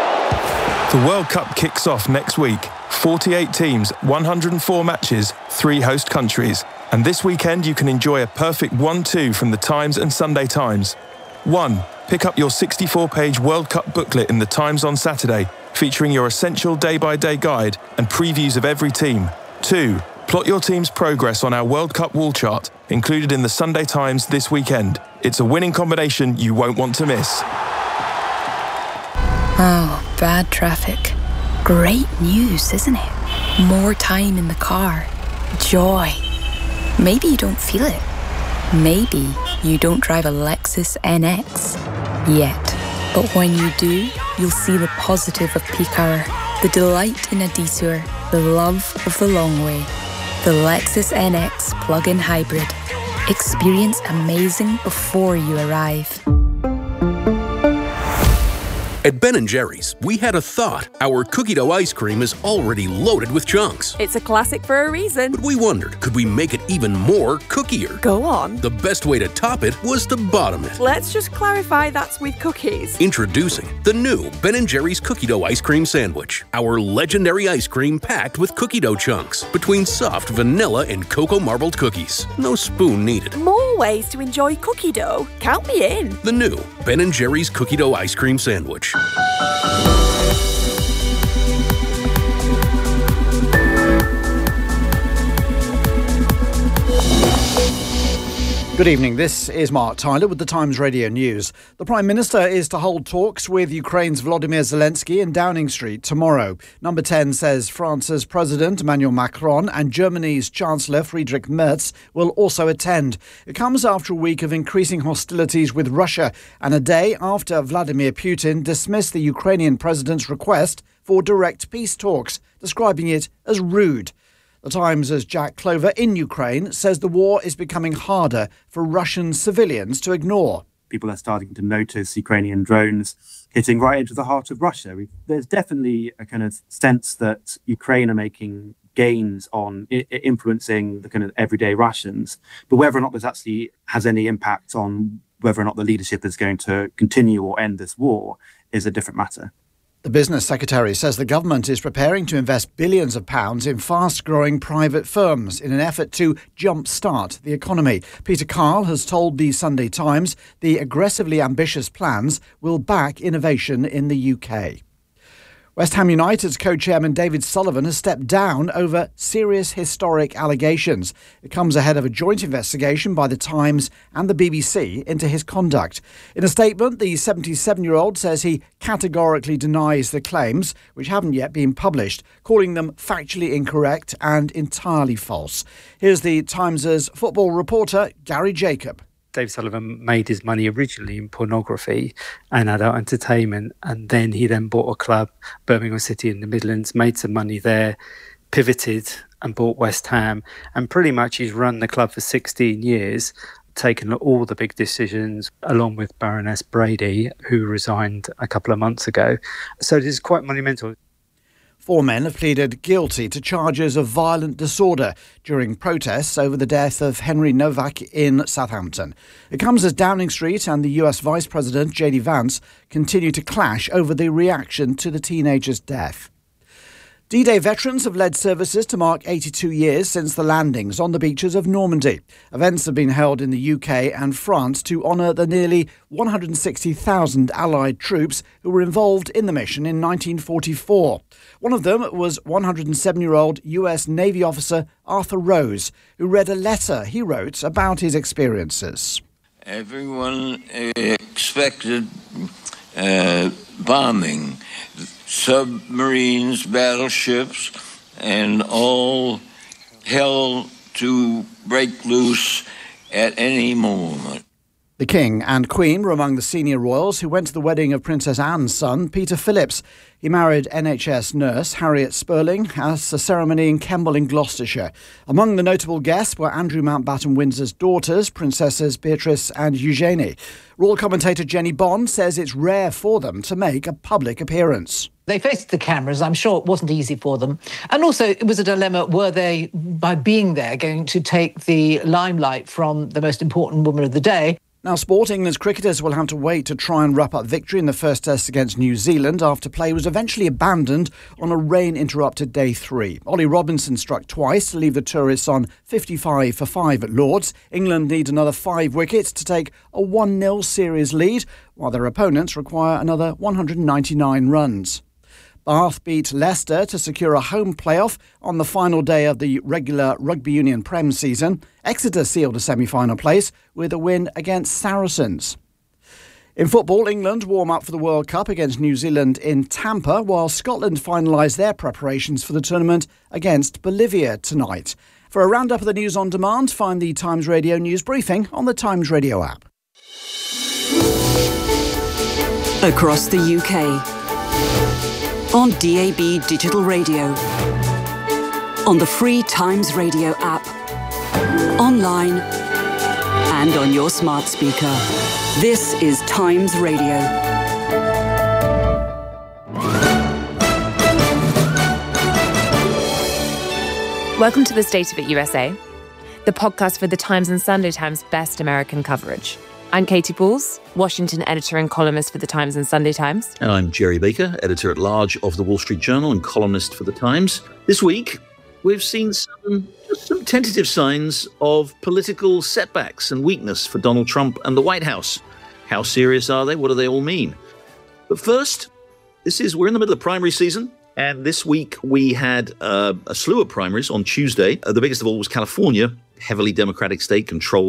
The World Cup kicks off next week. forty-eight teams, one hundred four matches, three host countries. And this weekend you can enjoy a perfect one two from the Times and Sunday Times. One, pick up your sixty-four page World Cup booklet in the Times on Saturday, featuring your essential day-by-day guide and previews of every team. Two, plot your team's progress on our World Cup wall chart, included in the Sunday Times this weekend. It's a winning combination you won't want to miss. Oh, bad traffic. Great news, isn't it? More time in the car. Joy. Maybe you don't feel it. Maybe you don't drive a Lexus N X yet. But when you do, you'll see the positive of peak hour, the delight in a detour, the love of the long way. The Lexus N X plug-in hybrid. Experience amazing before you arrive. At Ben and Jerry's, we had a thought. Our cookie dough ice cream is already loaded with chunks. It's a classic for a reason. But we wondered, could we make it even more cookier? Go on. The best way to top it was to bottom it. Let's just clarify that's with cookies. Introducing the new Ben and Jerry's cookie dough ice cream sandwich. Our legendary ice cream packed with cookie dough chunks between soft vanilla and cocoa marbled cookies. No spoon needed. More ways to enjoy cookie dough. Count me in. The new Ben and Jerry's cookie dough ice cream sandwich. Good evening, this is Mark Tyler with the Times Radio News. The Prime Minister is to hold talks with Ukraine's Volodymyr Zelensky in Downing Street tomorrow. Number ten says France's President Emmanuel Macron and Germany's Chancellor Friedrich Merz will also attend. It comes after a week of increasing hostilities with Russia and a day after Vladimir Putin dismissed the Ukrainian president's request for direct peace talks, describing it as rude. The Times' Jack Clover in Ukraine says the war is becoming harder for Russian civilians to ignore. People are starting to notice Ukrainian drones hitting right into the heart of Russia. There's definitely a kind of sense that Ukraine are making gains on I- influencing the kind of everyday Russians. But whether or not this actually has any impact on whether or not the leadership is going to continue or end this war is a different matter. The Business Secretary says the government is preparing to invest billions of pounds in fast-growing private firms in an effort to jump-start the economy. Peter Carl has told the Sunday Times the aggressively ambitious plans will back innovation in the U K. West Ham United's co-chairman David Sullivan has stepped down over serious historic allegations. It comes ahead of a joint investigation by the Times and the B B C into his conduct. In a statement, the seventy-seven-year-old says he categorically denies the claims, which haven't yet been published, calling them factually incorrect and entirely false. Here's the Times' football reporter, Gary Jacob. Dave Sullivan made his money originally in pornography and adult entertainment, and then he then bought a club, Birmingham City in the Midlands, made some money there, pivoted and bought West Ham, and pretty much he's run the club for sixteen years, taken all the big decisions along with Baroness Brady, who resigned a couple of months ago. So it is quite monumental. Four men have pleaded guilty to charges of violent disorder during protests over the death of Henry Novak in Southampton. It comes as Downing Street and the U S Vice President J D Vance continue to clash over the reaction to the teenager's death. D-Day veterans have led services to mark eighty-two years since the landings on the beaches of Normandy. Events have been held in the U K and France to honour the nearly one hundred sixty thousand Allied troops who were involved in the mission in nineteen forty-four. One of them was one hundred seven-year-old U S Navy officer Arthur Rose, who read a letter he wrote about his experiences. Everyone expected uh, bombing. Submarines, battleships, and all hell to break loose at any moment. The King and Queen were among the senior royals who went to the wedding of Princess Anne's son, Peter Phillips. He married N H S nurse Harriet Spurling at a ceremony in Kemble in Gloucestershire. Among the notable guests were Andrew Mountbatten Windsor's daughters, Princesses Beatrice and Eugenie. Royal commentator Jenny Bond says it's rare for them to make a public appearance. They faced the cameras. I'm sure it wasn't easy for them. And also it was a dilemma. Were they, by being there, going to take the limelight from the most important woman of the day? Now, sport, England's cricketers will have to wait to try and wrap up victory in the first test against New Zealand after play was eventually abandoned on a rain-interrupted day three. Ollie Robinson struck twice to leave the tourists on fifty-five for five at Lord's. England need another five wickets to take a one nil series lead, while their opponents require another one hundred ninety-nine runs. Bath beat Leicester to secure a home playoff on the final day of the regular Rugby Union Prem season. Exeter sealed a semi-final place with a win against Saracens. In football, England warm up for the World Cup against New Zealand in Tampa, while Scotland finalise their preparations for the tournament against Bolivia tonight. For a roundup of the news on demand, find the Times Radio News Briefing on the Times Radio app. Across the U K. On D A B Digital Radio, on the free Times Radio app, online and on your smart speaker. This is Times Radio. Welcome to the State of It U S A, the podcast for the Times and Sunday Times' best American coverage. I'm Katie Pauls, Washington editor and columnist for the Times and Sunday Times. And I'm Jerry Baker, editor-at-large of the Wall Street Journal and columnist for the Times. This week, we've seen some, some tentative signs of political setbacks and weakness for Donald Trump and the White House. How serious are they? What do they all mean? But first, this is we're in the middle of primary season. And this week, we had uh, a slew of primaries on Tuesday. Uh, the biggest of all was California, heavily Democratic state controlled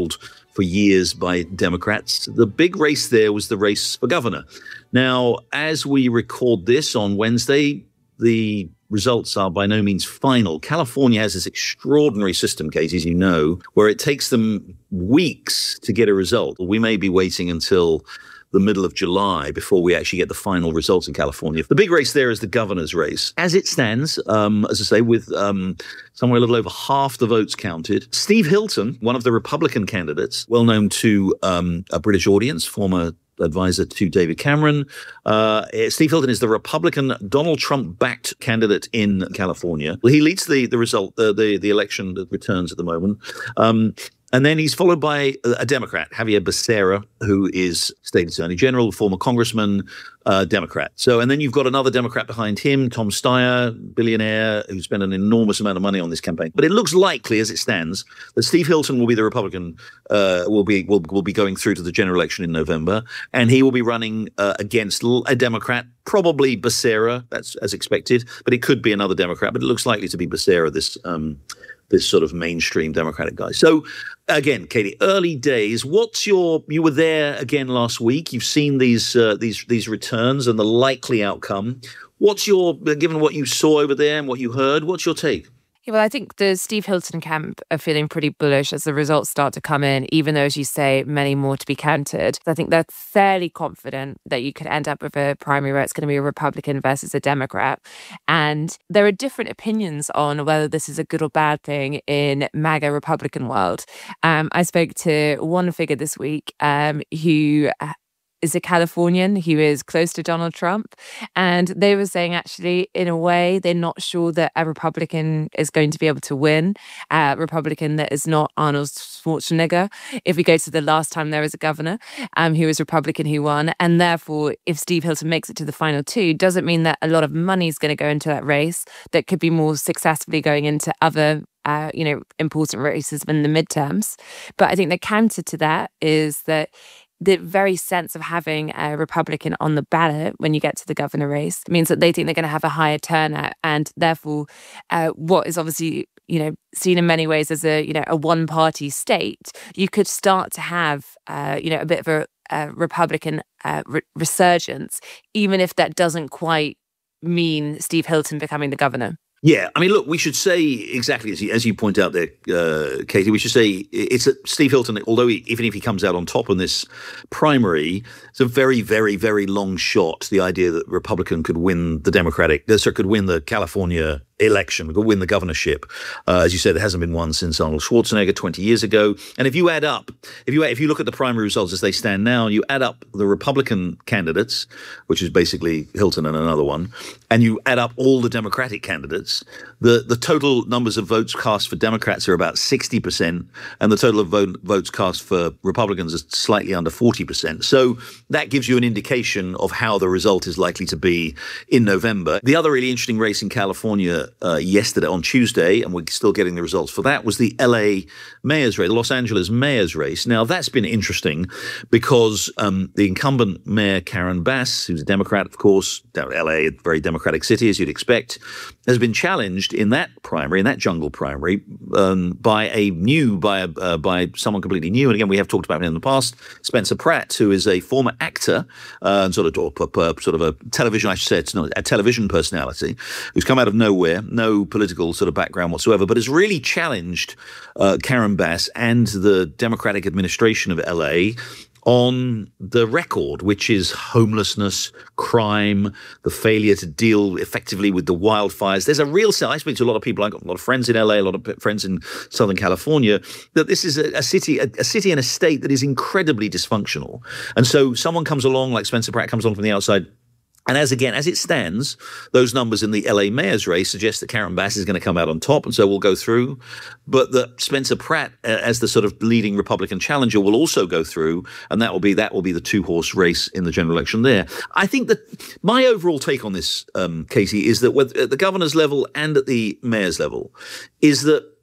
for years by Democrats. The big race there was the race for governor. Now, as we record this on Wednesday, the results are by no means final. California has this extraordinary system, Katie, as you know, where it takes them weeks to get a result. We may be waiting until the middle of July before we actually get the final results in California. The big race there is the governor's race. As it stands, um, as I say, with um, somewhere a little over half the votes counted, Steve Hilton, one of the Republican candidates, well known to um, a British audience, former advisor to David Cameron. Uh, Steve Hilton is the Republican Donald Trump-backed candidate in California. He leads the the result, uh, the the election that returns at the moment. Um, And then he's followed by a Democrat, Javier Becerra, who is state attorney general, former congressman, uh, Democrat. So, and then you've got another Democrat behind him, Tom Steyer, billionaire, who spent an enormous amount of money on this campaign. But it looks likely, as it stands, that Steve Hilton will be the Republican, uh, will be will will be going through to the general election in November, and he will be running uh, against a Democrat, probably Becerra. That's as expected, but it could be another Democrat. But it looks likely to be Becerra, this. Um, this sort of mainstream Democratic guy. So again, Katie, early days. What's your, you were there again last week. You've seen these, uh, these, these returns and the likely outcome. What's your, given what you saw over there and what you heard, what's your take? Yeah, well, I think the Steve Hilton camp are feeling pretty bullish as the results start to come in, even though, as you say, many more to be counted. I think they're fairly confident that you could end up with a primary where it's going to be a Republican versus a Democrat. And there are different opinions on whether this is a good or bad thing in MAGA Republican world. Um, I spoke to one figure this week um, who is a Californian who is close to Donald Trump. And they were saying, actually, in a way, they're not sure that a Republican is going to be able to win, a Republican that is not Arnold Schwarzenegger. If we go to the last time there was a governor um, who was Republican who won, and therefore, if Steve Hilton makes it to the final two, doesn't mean that a lot of money is going to go into that race that could be more successfully going into other Uh, you know, important races in the midterms. But I think the counter to that is that the very sense of having a Republican on the ballot when you get to the governor race means that they think they're going to have a higher turnout, and therefore uh, what is obviously, you know, seen in many ways as a, you know, a one-party state, you could start to have, uh, you know, a bit of a, a Republican uh, re- resurgence, even if that doesn't quite mean Steve Hilton becoming the governor. Yeah, I mean, look, we should say exactly as you, as you point out there, uh, Katie, we should say it's a, Steve Hilton, although he, even if he comes out on top in this primary, it's a very, very, very long shot, the idea that Republican could win the Democratic, sorry, could win the California election, could win the governorship. Uh, as you said, it hasn't been won since Arnold Schwarzenegger twenty years ago. And if you add up, if you if you look at the primary results as they stand now, and you add up the Republican candidates, which is basically Hilton and another one, and you add up all the Democratic candidates, the, the total numbers of votes cast for Democrats are about sixty percent, and the total of vote, votes cast for Republicans is slightly under forty percent. So that gives you an indication of how the result is likely to be in November. The other really interesting race in California Uh, yesterday, on Tuesday, and we're still getting the results for that, was the L A mayor's race, the Los Angeles mayor's race. Now, that's been interesting because um, the incumbent mayor, Karen Bass, who's a Democrat, of course, L A, a very democratic city, as you'd expect, has been challenged in that primary, in that jungle primary, um, by a new, by a, uh, by someone completely new. And again, we have talked about him in the past, Spencer Pratt, who is a former actor, uh, and sort of, or, uh, sort of a television, I should say, it's not a television personality, who's come out of nowhere, no political sort of background whatsoever, but has really challenged uh, Karen Bass and the Democratic administration of L A on the record, which is homelessness, crime, the failure to deal effectively with the wildfires. There's a real sense, I speak to a lot of people, I've got a lot of friends in L A, a lot of friends in Southern California, that this is a, a city, a, a city and a state that is incredibly dysfunctional. And so someone comes along, like Spencer Pratt comes along from the outside, and as again, as it stands, those numbers in the L A mayor's race suggest that Karen Bass is going to come out on top, and so we'll go through. But that Spencer Pratt, uh, as the sort of leading Republican challenger, will also go through, and that will be that will be the two-horse race in the general election there. I think that my overall take on this, um, Katie, is that at the governor's level and at the mayor's level, is that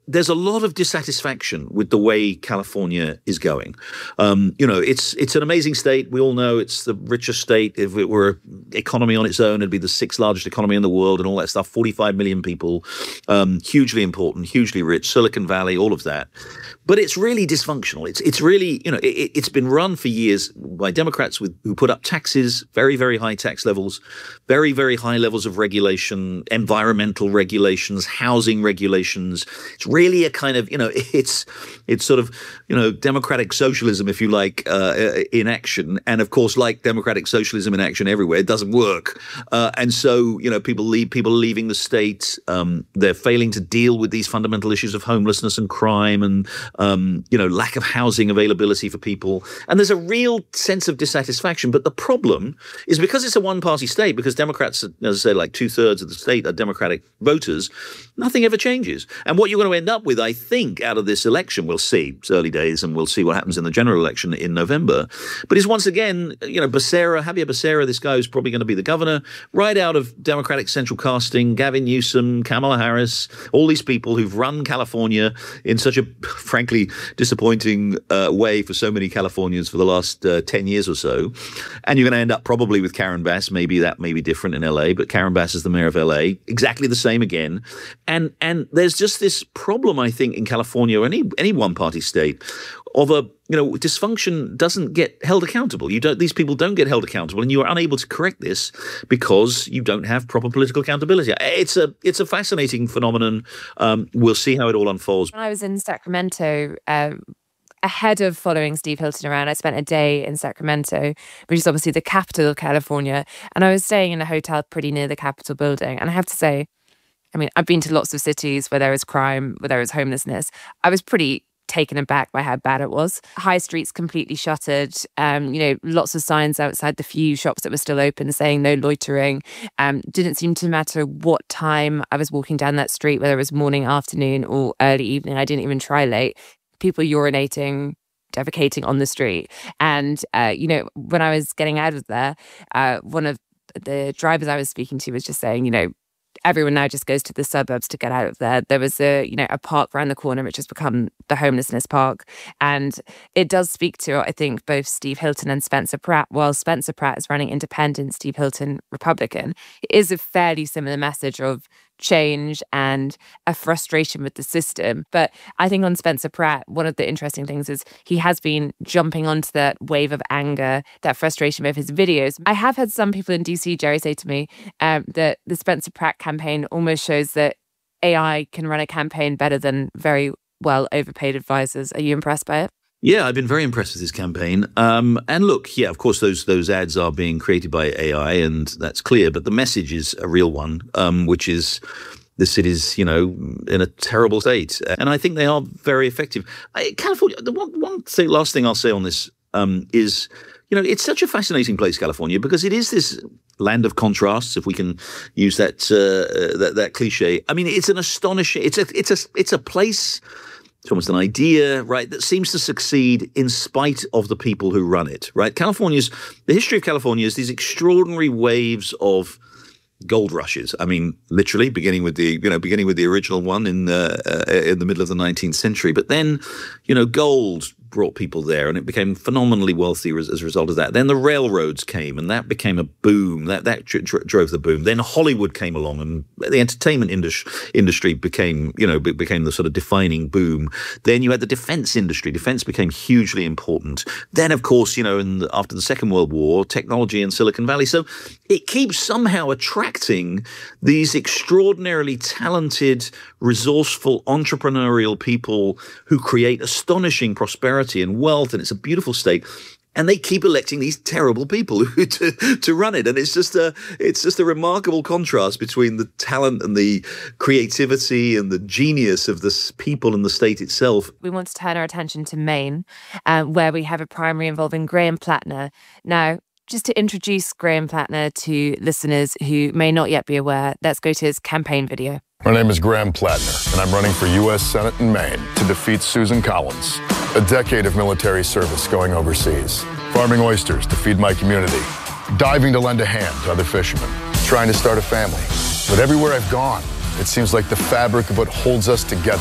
there's a lot of dissatisfaction with the way California is going. Um, you know, it's it's an amazing state. We all know it's the richest state. If it were an economy on its own, it'd be the sixth largest economy in the world and all that stuff. forty-five million people, um, hugely important, hugely rich, Silicon Valley, all of that. But it's really dysfunctional. It's it's really, you know, it, it's been run for years by Democrats with who put up taxes, very, very high tax levels, very, very high levels of regulation, environmental regulations, housing regulations. It's really a kind of, you know, it's it's sort of, you know, democratic socialism, if you like, uh, in action. And of course, like democratic socialism in action everywhere, it doesn't work. Uh, and so, you know, people leave, people are leaving the state. Um, they're failing to deal with these fundamental issues of homelessness and crime and, um, you know, lack of housing availability for people. And there's a real sense of dissatisfaction. But the problem is because it's a one-party state, because Democrats, as I say, like two-thirds of the state are Democratic voters, nothing ever changes. And what you're going to end up with, I think, out of this election, we'll see. It's early days, and we'll see what happens in the general election in November. But is once again, you know, Becerra, Javier Becerra, this guy who's probably going to be the governor, right out of Democratic central casting, Gavin Newsom, Kamala Harris, all these people who've run California in such a, frankly, disappointing uh, way for so many Californians for the last uh, ten years or so. And you're going to end up probably with Karen Bass. Maybe that may be different in L A, but Karen Bass is the mayor of L A. Exactly the same again. And and there's just this problem, I think, in California or any any one-party state of a, you know, dysfunction doesn't get held accountable. You don't; these people don't get held accountable, and you are unable to correct this because you don't have proper political accountability. It's a it's a fascinating phenomenon. Um, we'll see how it all unfolds. When I was in Sacramento, um, ahead of following Steve Hilton around, I spent a day in Sacramento, which is obviously the capital of California, and I was staying in a hotel pretty near the Capitol building. And I have to say, I mean, I've been to lots of cities where there is crime, where there is homelessness. I was pretty taken aback by how bad it was. High streets completely shuttered. Um, you know, lots of signs outside the few shops that were still open saying no loitering. Um, didn't seem to matter what time I was walking down that street, whether it was morning, afternoon, or early evening. I didn't even try late. People urinating, defecating on the street. And, uh, you know, when I was getting out of there, uh, one of the drivers I was speaking to was just saying, you know, everyone now just goes to the suburbs to get out of there. There was a, you know, a park around the corner which has become the homelessness park. And it does speak to, I think, both Steve Hilton and Spencer Pratt. While Spencer Pratt is running independent, Steve Hilton Republican, it is a fairly similar message of change and a frustration with the system. But I think on Spencer Pratt, one of the interesting things is he has been jumping onto that wave of anger, that frustration with his videos. I have had some people in D C, Jerry, say to me um, that the Spencer Pratt campaign almost shows that A I can run a campaign better than very well overpaid advisors. Are you impressed by it? Yeah, I've been very impressed with this campaign. Um, and look, yeah, of course, those those ads are being created by A I, and that's clear. But the message is a real one, um, which is the city's, you know, in a terrible state. And I think they are very effective. I, California, the one, one thing, last thing I'll say on this um, is, you know, it's such a fascinating place, California, because it is this land of contrasts, if we can use that uh, that, that cliche. I mean, it's an astonishing, it's a, it's a, it's a place. It's almost an idea, right, that seems to succeed in spite of the people who run it, right? California's, the history of California is these extraordinary waves of gold rushes. I mean, literally beginning with the, you know, beginning with the original one in uh, uh, in the middle of the nineteenth century. But then, you know, gold brought people there, and it became phenomenally wealthy as, as a result of that. Then the railroads came, and that became a boom. That that dr- dr- drove the boom. Then Hollywood came along, and the entertainment indus- industry became, you know, became the sort of defining boom. Then you had the defense industry. Defense became hugely important. Then, of course, you know, in the, after the Second World War, technology in Silicon Valley. So it keeps somehow attracting these extraordinarily talented, resourceful, entrepreneurial people who create astonishing prosperity and wealth, and it's a beautiful state. And they keep electing these terrible people to, to run it, and it's just a it's just a remarkable contrast between the talent and the creativity and the genius of the people and the state itself. We want to turn our attention to Maine, uh, where we have a primary involving Graham Plattner. Now, just to introduce Graham Plattner to listeners who may not yet be aware, let's go to his campaign video. My name is Graham Plattner, and I'm running for U S Senate in Maine to defeat Susan Collins. A decade of military service going overseas, farming oysters to feed my community, diving to lend a hand to other fishermen, trying to start a family. But everywhere I've gone, it seems like the fabric of what holds us together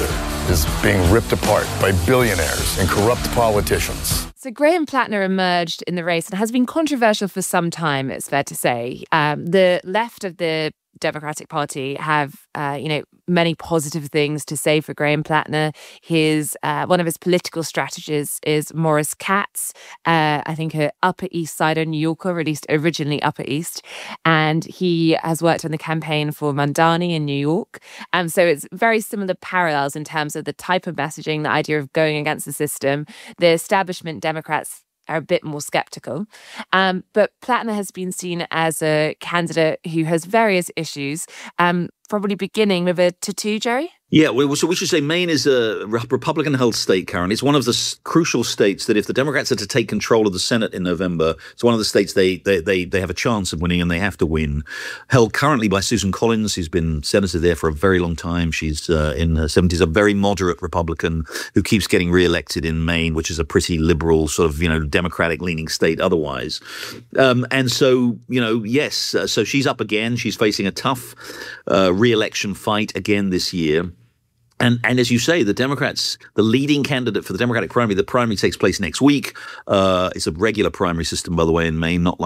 is being ripped apart by billionaires and corrupt politicians. So Graham Plattner emerged in the race and has been controversial for some time, it's fair to say. Um, the left of the Democratic Party have, uh, you know, many positive things to say for Graham Plattner. His uh, one of his political strategists is Maurice Katz, uh, I think an Upper East Sider New Yorker, or at least originally Upper East, and he has worked on the campaign for Mamdani in New York. And um, so it's very similar parallels in terms of the type of messaging, the idea of going against the system. The establishment Democrats are a bit more skeptical. Um, but Plattner has been seen as a candidate who has various issues, um, probably beginning with a tattoo, Jerry? Yeah, well, so we should say Maine is a Republican-held state, Karen. It's one of the s- crucial states that if the Democrats are to take control of the Senate in November, it's one of the states they they they, they have a chance of winning, and they have to win. Held currently by Susan Collins, who's been senator there for a very long time. She's uh, in her seventies, a very moderate Republican who keeps getting re-elected in Maine, which is a pretty liberal, sort of, you know, Democratic-leaning state otherwise. Um, and so, you know, yes, uh, so she's up again. She's facing a tough uh, re-election fight again this year. And and as you say, the Democrats, the leading candidate for the Democratic primary, the primary takes place next week. Uh, it's a regular primary system, by the way, in Maine, not like